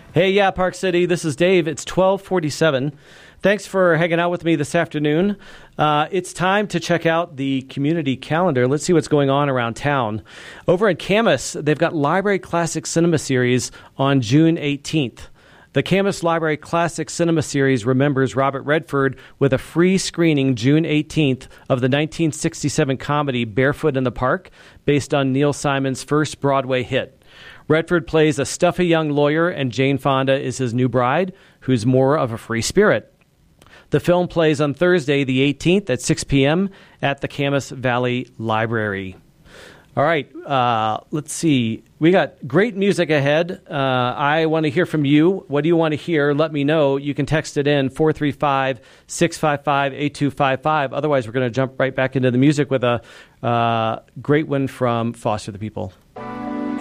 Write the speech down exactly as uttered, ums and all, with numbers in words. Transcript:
Hey, yeah, Park City. This is Dave. It's twelve forty-seven. Thanks for hanging out with me this afternoon. Uh, it's time to check out the community calendar. Let's see what's going on around town. Over in Camas, they've got Library Classic Cinema Series on June eighteenth. The Camas Library Classic Cinema Series remembers Robert Redford with a free screening June eighteenth of the nineteen sixty-seven comedy Barefoot in the Park, based on Neil Simon's first Broadway hit. Redford plays a stuffy young lawyer, and Jane Fonda is his new bride, who's more of a free spirit. The film plays on Thursday, the eighteenth at six p.m. at the Camas Valley Library. All right, uh, let's see. We got great music ahead. Uh, I want to hear from you. What do you want to hear? Let me know. You can text it in, four three five, six five five, eight two five five. Otherwise, we're going to jump right back into the music with a uh, great one from Foster the People.